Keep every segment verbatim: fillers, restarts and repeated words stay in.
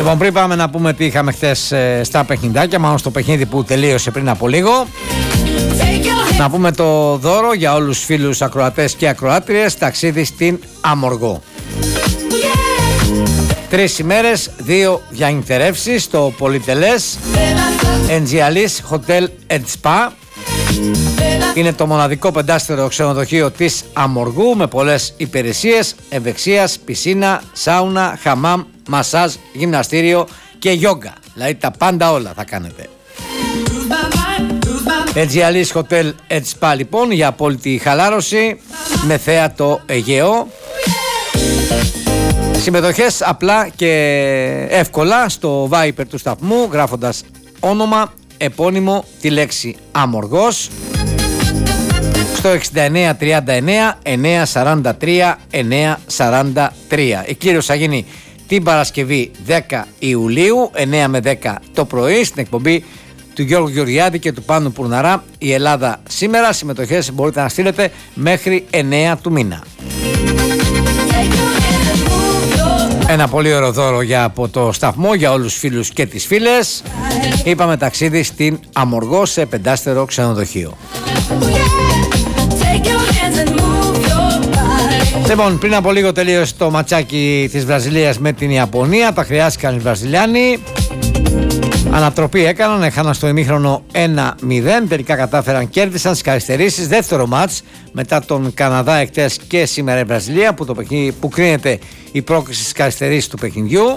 Λοιπόν, πριν πάμε να πούμε τι είχαμε χθες ε, στα παιχνιδάκια, μάλλον στο παιχνίδι που τελείωσε πριν από λίγο, να πούμε το δώρο για όλους τους φίλους ακροατές και ακροάτριες, ταξίδι στην Αμοργό. Τρεις ημέρες, δύο διανυκτερεύσεις στο πολυτελές Engialis Hotel and Spa. Είναι το μοναδικό πεντάστερο ξενοδοχείο της Αμοργού με πολλές υπηρεσίες ευεξίας, πισίνα, σάουνα, χαμάμ, μασάζ, γυμναστήριο και γιόγκα. Δηλαδή τα πάντα όλα θα κάνετε. Engialis Hotel and Spa λοιπόν, για απόλυτη χαλάρωση με θέα το Αιγαίο. Συμμετοχές απλά και εύκολα στο Viber του σταθμού, γράφοντας όνομα, επώνυμο, τη λέξη Αμοργός στο εξήντα εννέα τριάντα εννέα εννιακόσια σαράντα τρία εννιακόσια σαράντα τρία. Η κλήρωση θα γίνει την Παρασκευή δέκα Ιουλίου εννέα με δέκα το πρωί στην εκπομπή του Γιώργου Γεωργιάδη και του Πάνου Πουρναρά. Η Ελλάδα σήμερα. Συμμετοχές μπορείτε να στείλετε μέχρι εννέα του μήνα. Ένα πολύ ωραίο δώρο για από το σταθμό για όλους τους φίλους και τις φίλες. Είπαμε ταξίδι στην Αμοργό σε πεντάστερο ξενοδοχείο. Λοιπόν, πριν από λίγο τελείωσε το ματσάκι της Βραζιλίας με την Ιαπωνία. Τα χρειάστηκαν οι Βραζιλιάνοι. Ανατροπή έκαναν, έχαναν στο ημίχρονο ένα μηδέν. Τελικά κατάφεραν, κέρδισαν στις καθυστερήσεις. Δεύτερο μάτς μετά τον Καναδά εχθές και σήμερα η Βραζιλία, που, το παιχνίδι, που κρίνεται η πρόκριση στις καθυστερήσεις του παιχνιδιού.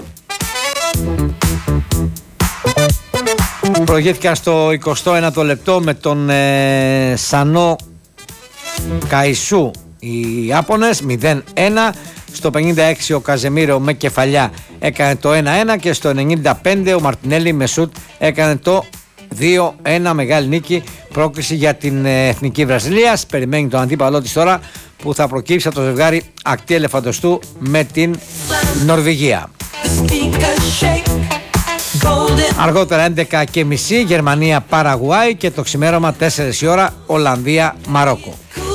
Προηγήθηκαν στο εικοστό ένατο λεπτό με τον ε, Σανό Καϊσού οι Ιάπωνες μηδέν ένα. Στο πενήντα έξι ο Καζεμίρο με κεφαλιά έκανε το ένα ένα και στο ενενήντα πέντε ο Μαρτινέλη με σουτ έκανε το δύο ένα. Μεγάλη νίκη, πρόκριση για την Εθνική Βραζιλίας. Περιμένει τον αντίπαλό της τώρα που θα προκύψει από το ζευγάρι ακτή ελεφαντοστού με την Νορβηγία. Αργότερα έντεκα και μισή Γερμανία Παραγουάη και το ξημέρωμα τέσσερις η ώρα Ολλανδία Μαρόκο.